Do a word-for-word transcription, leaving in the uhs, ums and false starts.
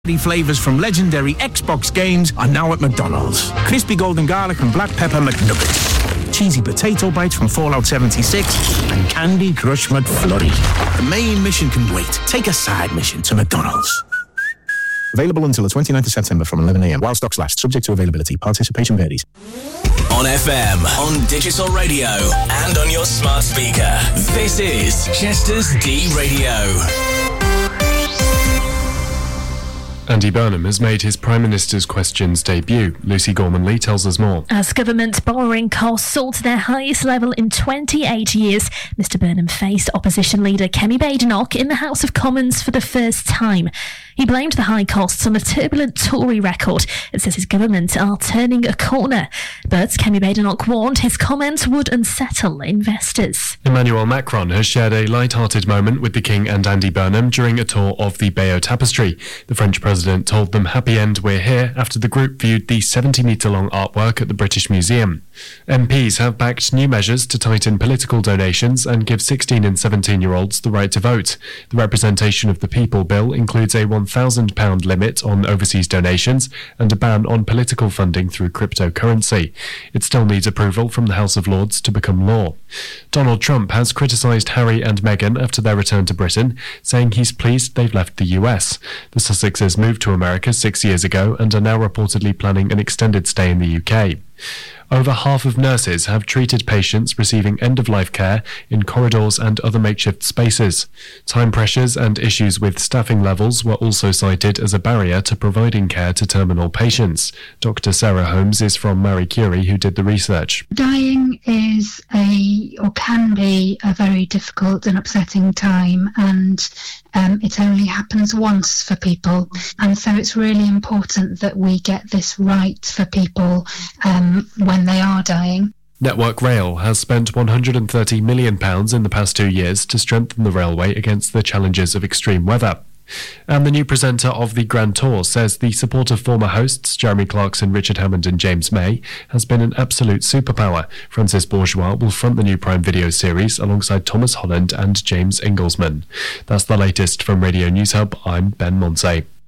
The flavours from legendary Xbox games are now at McDonald's. Crispy golden garlic and black pepper McNuggets. Cheesy potato bites from Fallout seventy-six. And Candy Crush McFlurry. The main mission can wait. Take a side mission to McDonald's. Available until the twenty-ninth of September from eleven a.m. while stocks last. Subject to availability. Participation varies. On F M, on digital radio, and on your smart speaker. This is Chester's D Radio. Andy Burnham has made his Prime Minister's Questions debut. Lucy Gormanley tells us more. As government borrowing costs soared to their highest level in twenty-eight years, Mr Burnham faced opposition leader Kemi Badenoch in the House of Commons for the first time. He blamed the high costs on a turbulent Tory record and says his government are turning a corner. But Kemi Badenoch warned his comments would unsettle investors. Emmanuel Macron has shared a light-hearted moment with the King and Andy Burnham during a tour of the Bayeux Tapestry. The French president told them, "Happy end, we're here," after the group viewed the seventy-metre-long artwork at the British Museum. M Ps have backed new measures to tighten political donations and give sixteen and seventeen-year-olds the right to vote. The Representation of the People Bill includes a one thousand pounds limit on overseas donations and a ban on political funding through cryptocurrency. It still needs approval from the House of Lords to become law. Donald Trump has criticised Harry and Meghan after their return to Britain, saying he's pleased they've left the U S. The Sussexes moved to America six years ago and are now reportedly planning an extended stay in the U K. Over half of nurses have treated patients receiving end-of-life care in corridors and other makeshift spaces. Time pressures and issues with staffing levels were also cited as a barrier to providing care to terminal patients. Doctor Sarah Holmes is from Marie Curie, who did the research. Dying is a, or can be, a very difficult and upsetting time, and um, it only happens once for people. And so it's really important that we get this right for people um, when they are dying. Network Rail has spent one hundred thirty million pounds in the past two years to strengthen the railway against the challenges of extreme weather. And the new presenter of the Grand Tour says the support of former hosts Jeremy Clarkson, Richard Hammond and James May has been an absolute superpower. Francis Bourgeois will front the new Prime Video series alongside Thomas Holland and James Inglesman. That's the latest from Radio News Hub. I'm Ben Monsey.